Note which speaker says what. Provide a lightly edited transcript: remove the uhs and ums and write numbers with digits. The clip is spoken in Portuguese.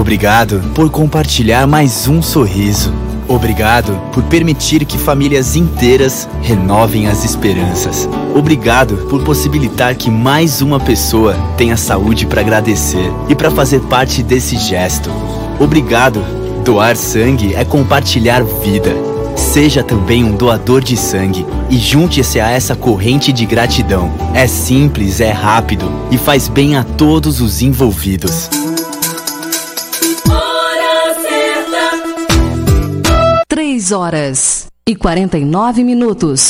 Speaker 1: Obrigado por compartilhar mais um sorriso. Obrigado por permitir que famílias inteiras renovem as esperanças. Obrigado por possibilitar que mais uma pessoa tenha saúde para agradecer e para fazer parte desse gesto. Obrigado. Doar sangue é compartilhar vida. Seja também um doador de sangue e junte-se a essa corrente de gratidão. É simples, é rápido e faz bem a todos os envolvidos.
Speaker 2: 3 horas e 49 minutos.